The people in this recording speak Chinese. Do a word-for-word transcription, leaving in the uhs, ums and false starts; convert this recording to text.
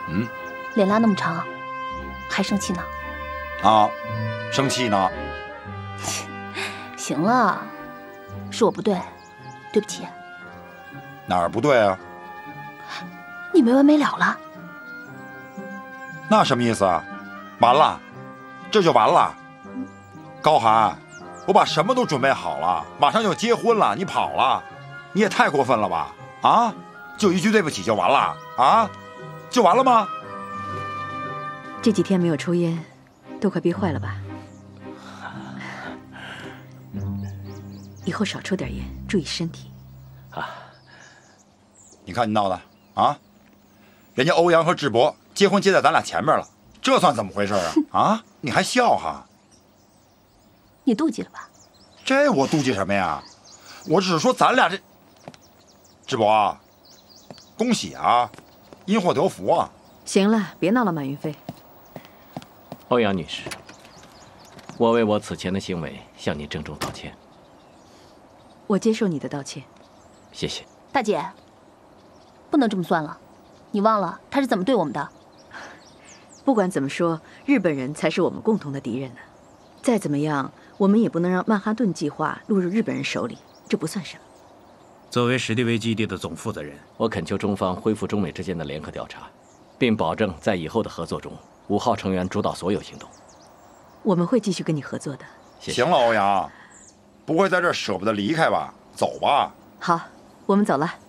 嗯， 脸拉那么长，还生气呢？ 啊，生气呢？ 行了，是我不对，对不起。 哪儿不对啊？ 你没完没了了。 那什么意思啊？完了，这就完了？高寒，我把什么都准备好了，马上就结婚了，你跑了，你也太过分了吧？啊，就一句对不起就完了啊？就完了吗？ 这几天没有抽烟，都快憋坏了吧？以后少抽点烟，注意身体。 啊！ 你看你闹的啊！人家欧阳和智博结婚结在咱俩前面了，这算怎么回事啊？啊！你还笑哈？ 你妒忌了吧？ 这我妒忌什么呀？我只是说咱俩这……智博，恭喜啊，因祸得福啊！ 行了，别闹了，马云飞。 欧阳女士，我为我此前的行为向你郑重道歉。 我接受你的道歉。 谢谢。 大姐，不能这么算了，你忘了他是怎么对我们的？ 不管怎么说，日本人才是我们共同的敌人呢。再怎么样，我们也不能让曼哈顿计划落入日本人手里，这不算什么。 作为史迪威基地的总负责人， 我恳求中方恢复中美之间的联合调查，并保证在以后的合作中，五号成员主导所有行动。 我们会继续跟你合作的。 谢谢。 行了，欧阳，不会在这儿舍不得离开吧？走吧。 好，我们走了。